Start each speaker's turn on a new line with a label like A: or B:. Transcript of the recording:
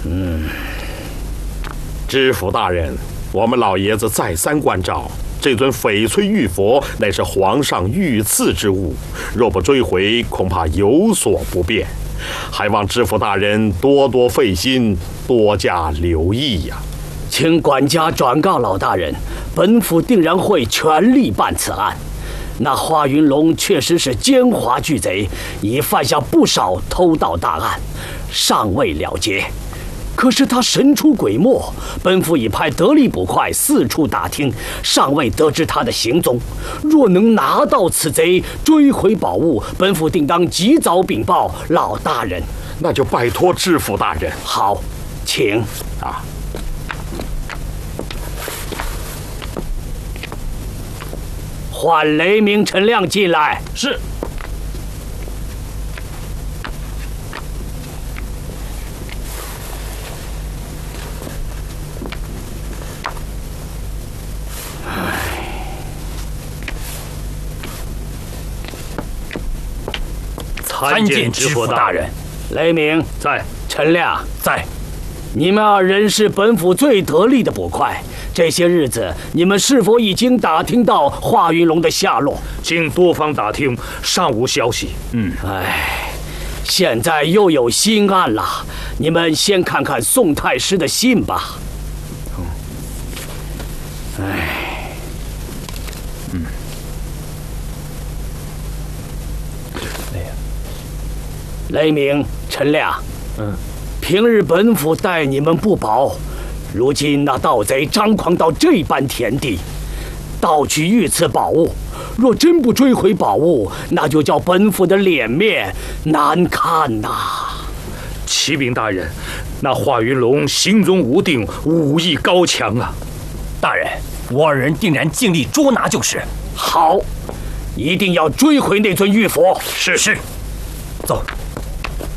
A: 知府大人，我们老爷子再三关照，这尊翡翠玉佛乃是皇上御赐之物，若不追回，恐怕有所不便，还望知府大人多多费心，多加留意呀。
B: 请管家转告老大人，本府定然会全力办此案。那华云龙确实是奸猾巨贼，已犯下不少偷盗大案，尚未了结。可是他神出鬼没，本府已派得力捕快四处打听，尚未得知他的行踪。若能拿到此贼，追回宝物，本府定当及早禀报老大人。
A: 那就拜托知府大人。
B: 好，请
A: 啊。
B: 唤雷鸣、陈亮进来。
C: 是。
B: 参见知府大人。雷鸣
C: 在，
B: 陈亮
C: 在。
B: 你们二人是本府最得力的捕快，这些日子你们是否已经打听到华云龙的下落？
C: 经多方打听，尚无消息。
B: 现在又有新案了，你们先看看宋太师的信吧。雷鸣、陈亮，平日本府待你们不薄，如今那盗贼张狂到这般田地，盗取御赐宝物，若真不追回宝物，那就叫本府的脸面难看呐！
C: 启禀大人，那华云龙行踪无定，武艺高强啊！
D: 大人，我二人定然尽力捉拿就是。
B: 好，一定要追回那尊玉佛。
D: 是，走。